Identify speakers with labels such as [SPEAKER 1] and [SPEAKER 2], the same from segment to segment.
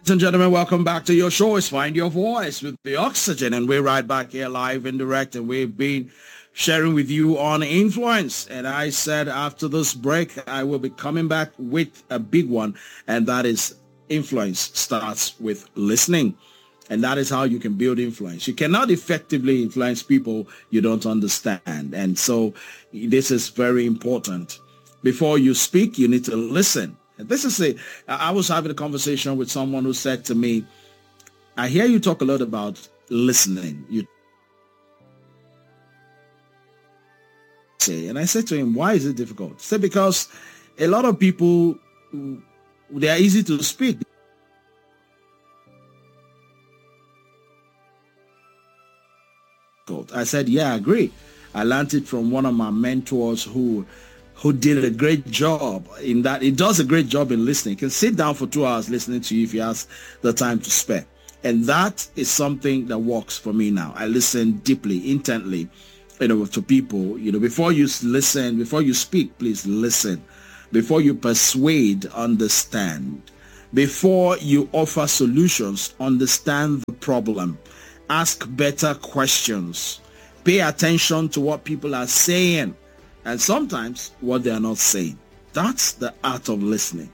[SPEAKER 1] and gentlemen, welcome back to your show. It's Find Your Voice with the Oxygen, and we're right back here live and direct, and we've been sharing with you on influence. And I said after this break, I will be coming back with a big one, and that is influence starts with listening. And that is how you can build influence. You cannot effectively influence people you don't understand. And so this is very important. Before you speak, you need to listen. This is I was having a conversation with someone who said to me, I hear you talk a lot about listening. You say, and I said to him, why is it difficult? He said, because a lot of people, they are easy to speak. I said, yeah, I agree. I learned it from one of my mentors who did a great job in that. He does a great job in listening. He can sit down for 2 hours listening to you if he has the time to spare. And that is something that works for me now. I listen deeply, intently, to people. Before you listen, before you speak, please listen. Before you persuade, understand. Before you offer solutions, understand the problem. Ask better questions. Pay attention to what people are saying. And sometimes what they are not saying. That's the art of listening.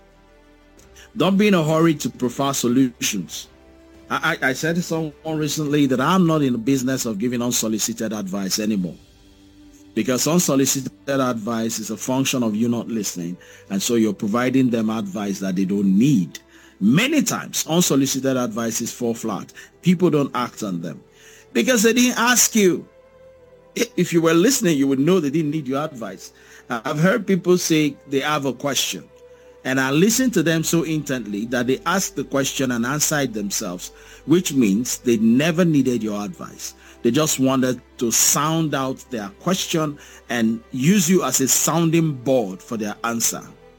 [SPEAKER 1] Don't be in a hurry to prefer solutions. I said to someone recently that I'm not in the business of giving unsolicited advice anymore. Because unsolicited advice is a function of you not listening. And so you're providing them advice that they don't need. Many times, unsolicited advices fall flat. People don't act on them because they didn't ask you. If you were listening, you would know they didn't need your advice. I've heard people say they have a question, and I listen to them so intently that they ask the question and answer it themselves, which means they never needed your advice. They just wanted to sound out their question and use you as a sounding board for their answer.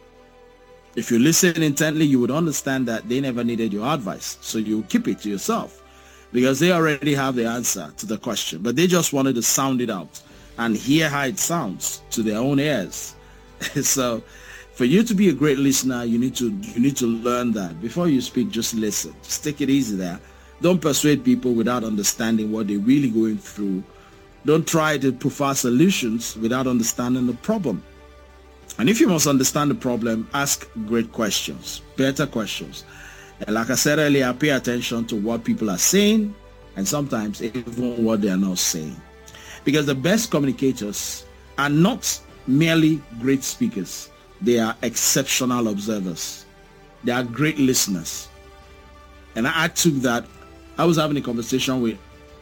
[SPEAKER 1] If you listen intently, you would understand that they never needed your advice, so you keep it to yourself. Because they already have the answer to the question, but they just wanted to sound it out and hear how it sounds to their own ears. So for you to be a great listener, you need to learn that. Before you speak, just listen. Just take it easy there. Don't persuade people without understanding what they're really going through. Don't try to prefer solutions without understanding the problem. And if you must understand the problem, ask great questions, better questions. And like I said earlier, pay attention to what people are saying and sometimes even what they are not saying. Because the best communicators are not merely great speakers. They are exceptional observers. They are great listeners. And I took that. I was having a conversation with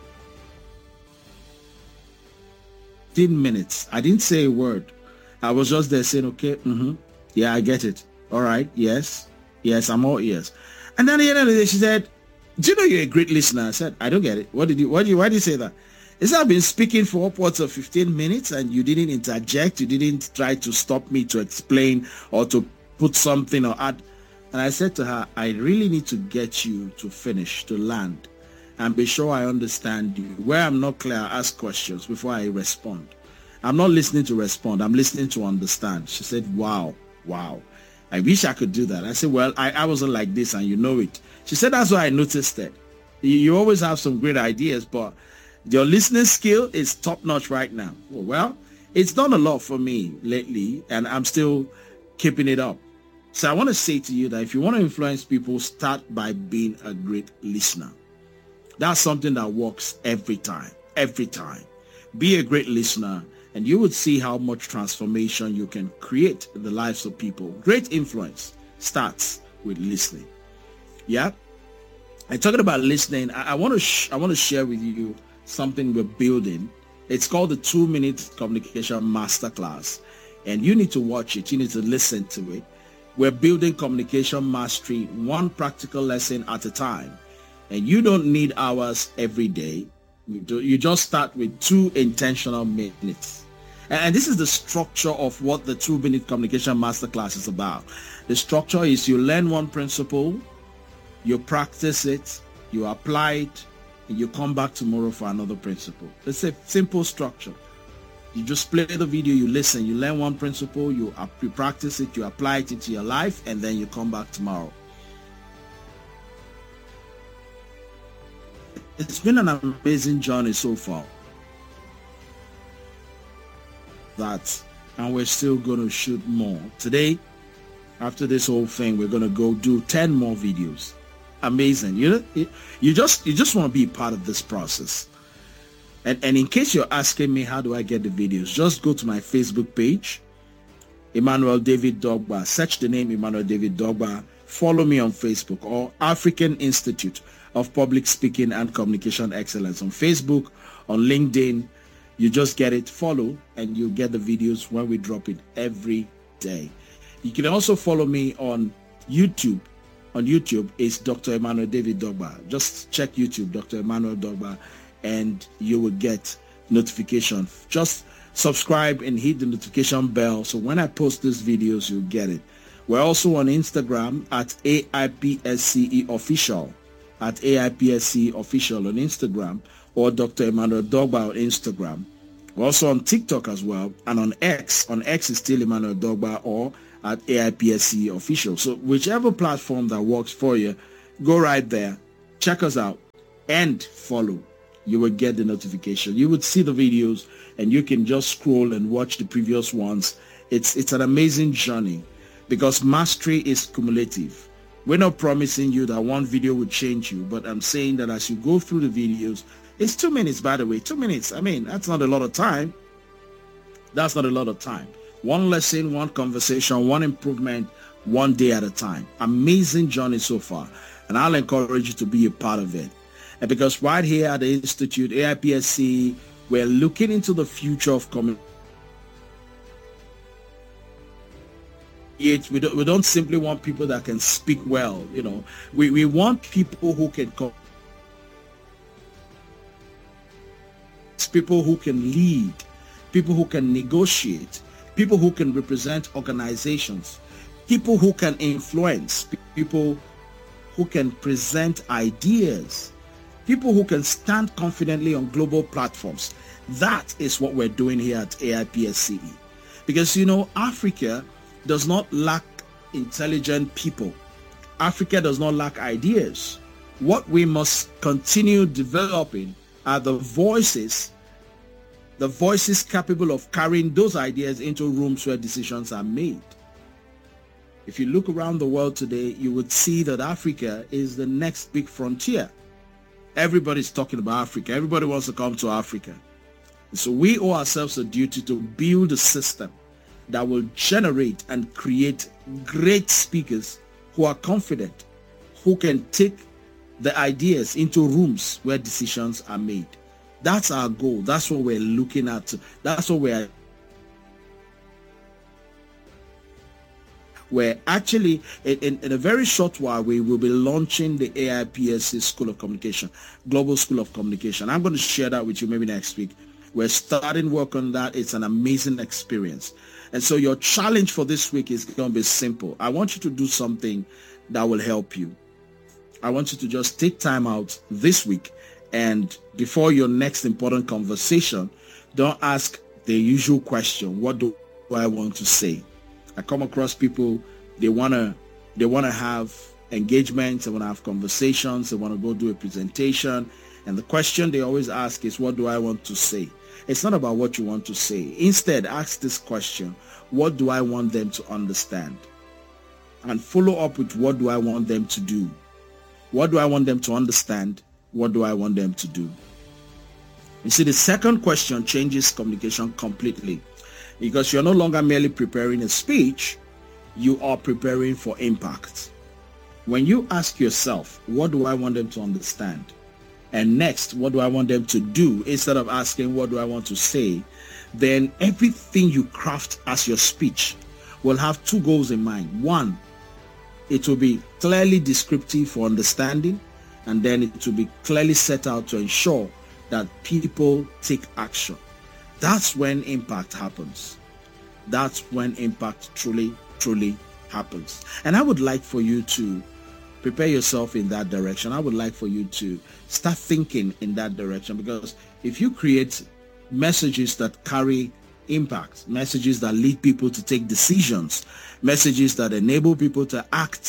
[SPEAKER 1] 15 minutes. I didn't say a word. I was just there saying, okay, yeah, I get it. All right, yes, I'm all ears. And then at the end of the day, she said, do you know you're a great listener? I said, I don't get it. Why did you say that? He said, I've been speaking for upwards of 15 minutes and you didn't interject. You didn't try to stop me to explain or to put something or add. And I said to her, I really need to get you to finish, to land, and be sure I understand you. Where I'm not clear, I ask questions before I respond. I'm not listening to respond. I'm listening to understand. She said, wow. I wish I could do that. I said, well, I wasn't like this and you know it. She said, that's why I noticed that. You always have some great ideas, but your listening skill is top-notch right now. Well, it's done a lot for me lately, and I'm still keeping it up. So I want to say to you that if you want to influence people, start by being a great listener. That's something that works every time. Be a great listener, and you would see how much transformation you can create in the lives of people. Great influence starts with listening. Yeah? And talking about listening, I want to share with you something we're building. It's called the 2-Minute Communication Masterclass. And you need to watch it. You need to listen to it. We're building communication mastery one practical lesson at a time. And you don't need hours every day. You just start with 2 intentional minutes. And this is the structure of what the 2-Minute Communication Masterclass is about. The structure is you learn one principle, you practice it, you apply it, and you come back tomorrow for another principle. It's a simple structure. You just play the video, you listen, you learn one principle, you practice it, you apply it into your life, and then you come back tomorrow. It's been an amazing journey so far. And we're still going to shoot more. Today, after this whole thing, we're going to go do 10 more videos. Amazing. You just want to be part of this process. And in case you're asking me, how do I get the videos? Just go to my Facebook page, Emmanuel David Dogba. Search the name Emmanuel David Dogba. Follow me on Facebook, or African Institute of Public Speaking and Communication Excellence on Facebook, on LinkedIn. You just get it, follow, and you'll get the videos when we drop it every day. You can also follow me on YouTube. On YouTube, it's Dr. Emmanuel David Dogba. Just check YouTube, Dr. Emmanuel Dogba, and you will get notification. Just subscribe and hit the notification bell, so when I post these videos, you'll get it. We're also on Instagram at AIPSCE Official, at AIPSCE Official on Instagram, or Dr. Emmanuel Dogba on Instagram. We're also on TikTok as well, and on X. On X is still Emmanuel Dogba, or at AIPSCE Official. So whichever platform that works for you, go right there, check us out, and follow. You will get the notification. You would see the videos, and you can just scroll and watch the previous ones. It's an amazing journey, because mastery is cumulative. We're not promising you that one video will change you, but I'm saying that as you go through the videos, it's 2 minutes, by the way, 2 minutes. I mean, that's not a lot of time. That's not a lot of time. One lesson, one conversation, one improvement, one day at a time. Amazing journey so far. And I'll encourage you to be a part of it. And because right here at the Institute, AIPSC, we're looking into the future of communication. We don't simply want people that can speak well, We want people who can people who can lead, people who can negotiate, people who can represent organizations, people who can influence, people who can present ideas, people who can stand confidently on global platforms. That is what we're doing here at AIPSCE. Because, Africa does not lack intelligent people. Africa does not lack ideas. What we must continue developing are the voices capable of carrying those ideas into rooms where decisions are made. If you look around the world today, you would see that Africa is the next big frontier. Everybody's talking about Africa. Everybody wants to come to Africa. And so we owe ourselves a duty to build a system that will generate and create great speakers who are confident, who can take the ideas into rooms where decisions are made. That's our goal. That's what we're looking at. That's what we're actually, in a very short while, we will be launching the AIPSC School of Communication, Global School of Communication. I'm going to share that with you maybe next week. We're starting work on that. It's an amazing experience. And so your challenge for this week is going to be simple. I want you to do something that will help you. I want you to just take time out this week, and before your next important conversation, don't ask the usual question, what do I want to say? I come across people, they want to have engagements, they want to have conversations, they want to go do a presentation, and the question they always ask is, what do I want to say? It's not about what you want to say. Instead, ask this question, what do I want them to understand? And follow up with, what do I want them to do? What do I want them to understand? What do I want them to do? You see, the second question changes communication completely, because you're no longer merely preparing a speech, you are preparing for impact. When you ask yourself, what do I want them to understand? And next, what do I want them to do? Instead of asking, what do I want to say? Then everything you craft as your speech will have two goals in mind. One, it will be clearly descriptive for understanding, and then it will be clearly set out to ensure that people take action. That's when impact happens. That's when impact truly, truly happens. And I would like for you to prepare yourself in that direction. I would like for you to start thinking in that direction, because if you create messages that carry impact, messages that lead people to take decisions, messages that enable people to act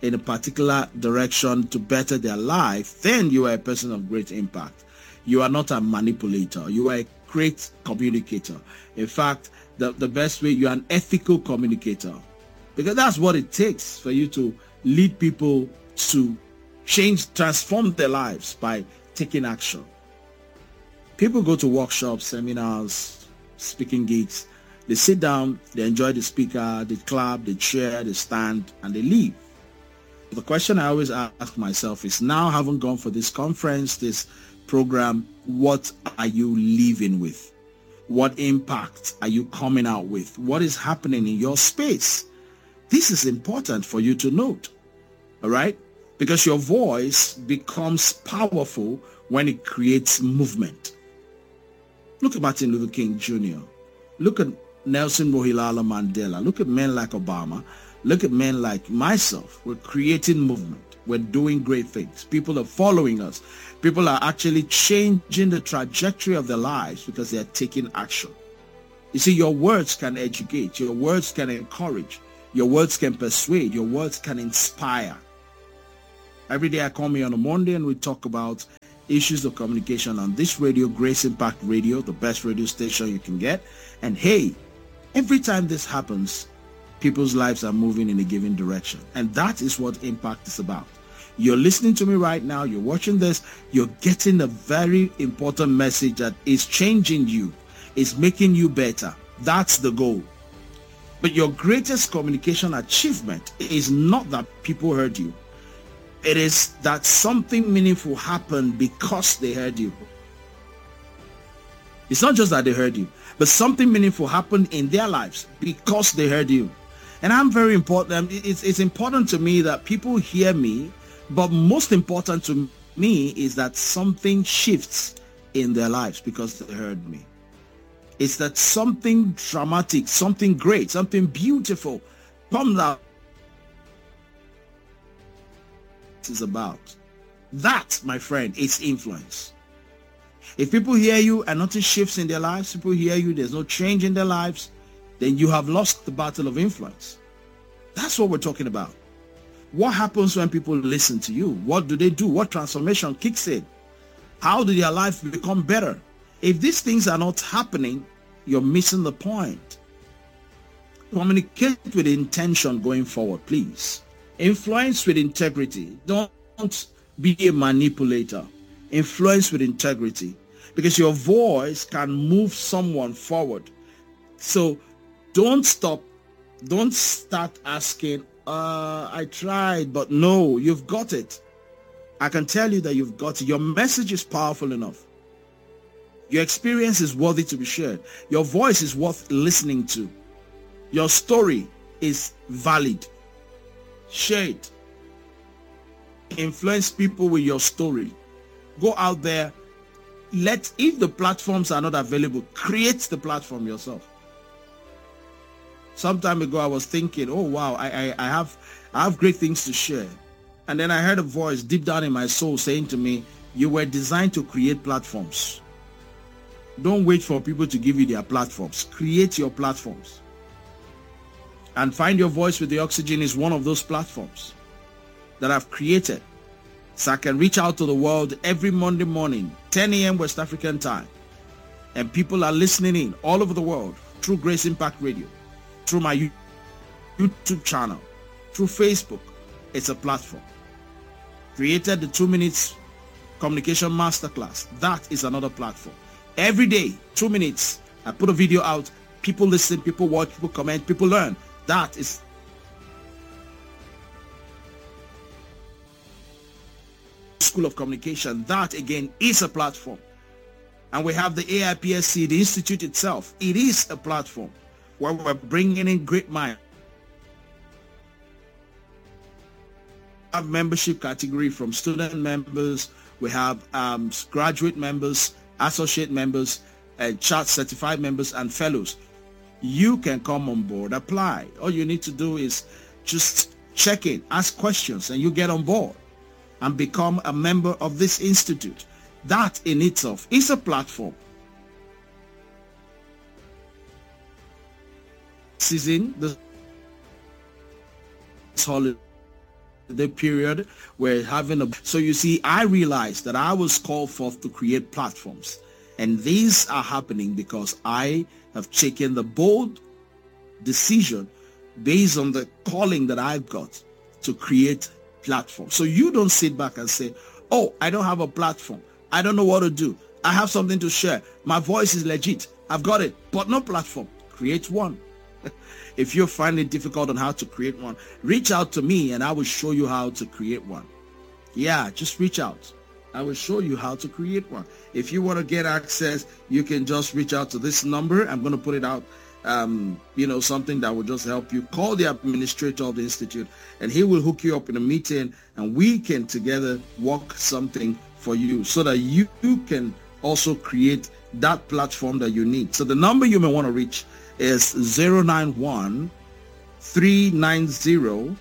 [SPEAKER 1] in a particular direction to better their life, then you are a person of great impact. You are not a manipulator. You are a great communicator. In fact, the best way, you are an ethical communicator, because that's what it takes for you to lead people to change, transform their lives by taking action. People go to workshops, seminars, speaking gigs. They sit down, they enjoy the speaker, they clap, they cheer, they stand, and they leave. The question I always ask myself is, now having gone for this conference, this program, what are you leaving with? What impact are you coming out with? What is happening in your space? This is important for you to note, all right? Because your voice becomes powerful when it creates movement. Look at Martin Luther King Jr. Look at Nelson Rolihlahla Mandela. Look at men like Obama. Look at men like myself. We're creating movement. We're doing great things. People are following us. People are actually changing the trajectory of their lives because they are taking action. You see, your words can educate. Your words can encourage. Your words can persuade. Your words can inspire. Every day I come here on a Monday and we talk about issues of communication on this radio, Grace Impact Radio, the best radio station you can get. And hey, every time this happens, people's lives are moving in a given direction. And that is what impact is about. You're listening to me right now. You're watching this. You're getting a very important message that is changing you. It's making you better. That's the goal. But your greatest communication achievement is not that people heard you. It is that something meaningful happened because they heard you. It's not just that they heard you, but something meaningful happened in their lives because they heard you. And I'm very important. It's important to me that people hear me, but most important to me is that something shifts in their lives because they heard me. It's that something dramatic, something great, something beautiful comes out. Is about that, my friend, is influence. If people hear you and nothing shifts in their lives, people hear you, there's no change in their lives, then you have lost the battle of influence. That's what we're talking about. What happens when people listen to you? What do they do? What transformation kicks in? How do their life become better? If these things are not happening, you're missing the point. Communicate with intention going forward, please. Influence with integrity. Don't be a manipulator. Influence with integrity, because your voice can move someone forward. So don't stop. Don't start asking, I tried, but no, you've got it. I can tell you that you've got it. Your message is powerful enough. Your experience is worthy to be shared. Your voice is worth listening to. Your story is valid. Share it. Influence people with your story. Go out there. If the platforms are not available, create the platform yourself. Some time ago, I was thinking, oh wow, I have great things to share. And then I heard a voice deep down in my soul saying to me, you were designed to create platforms. Don't wait for people to give you their platforms. Create your platforms. And Find Your Voice with the Oxygen is one of those platforms that I've created. So I can reach out to the world every Monday morning, 10 a.m. West African time. And people are listening in all over the world through Grace Impact Radio, through my YouTube channel, through Facebook. It's a platform. Created the 2 minutes communication masterclass. That is another platform. Every day, 2 minutes, I put a video out. People listen, people watch, people comment, people learn. That is School of Communication. That again is a platform. And we have the AIPSC, the institute itself. It is a platform where we're bringing in great minds. We have membership category from student members. We have graduate members, associate members, chart certified members, and fellows. You can come on board, apply. All you need to do is just check in, ask questions, and you get on board and become a member of this institute. That in itself is a platform. Season, the holiday holiday period. We're having so you see, I realized that I was called forth to create platforms. And these are happening because I have taken the bold decision based on the calling that I've got to create platforms. So you don't sit back and say, oh, I don't have a platform. I don't know what to do. I have something to share. My voice is legit. I've got it, but no platform. Create one. If you find it difficult on how to create one, reach out to me and I will show you how to create one. Yeah, just reach out. I will show you how to create one. If you want to get access, you can just reach out to this number. I'm going to put it out, something that will just help you. Call the administrator of the institute and he will hook you up in a meeting and we can together work something for you so that you can also create that platform that you need. So the number you may want to reach is 091 390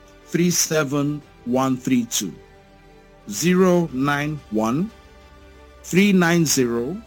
[SPEAKER 1] 37132. 091 390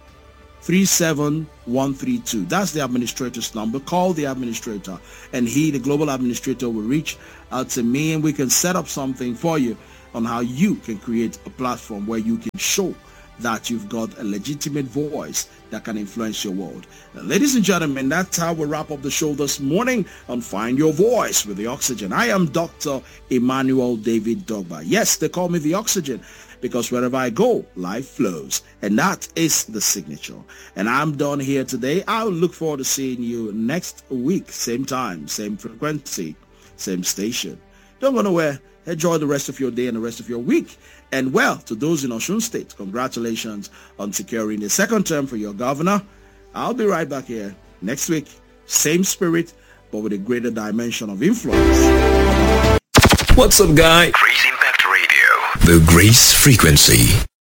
[SPEAKER 1] 37132. That's the administrator's number. Call the administrator and he, the global administrator, will reach out to me and we can set up something for you on how you can create a platform where you can show that you've got a legitimate voice that can influence your world. Now, ladies and gentlemen, that's how we wrap up the show this morning on Find Your Voice with the Oxygen. I am Dr. Emmanuel David Dogba. Yes, they call me the Oxygen because wherever I go, life flows. And that is the signature. And I'm done here today. I'll look forward to seeing you next week. Same time, same frequency, same station. Don't go nowhere. Enjoy the rest of your day and the rest of your week. And well, to those in Osun State, congratulations on securing the second term for your governor. I'll be right back here next week. Same spirit, but with a greater dimension of influence.
[SPEAKER 2] What's up, guy? Grace Impact Radio. The Grace Frequency.